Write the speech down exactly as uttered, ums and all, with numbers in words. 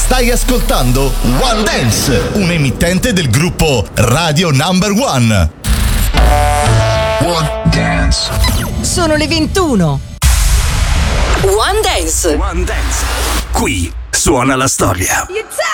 Stai ascoltando One Dance, un emittente del gruppo Radio Number One. One Dance. Sono le ventuno. One Dance. One Dance. Qui suona la storia. It's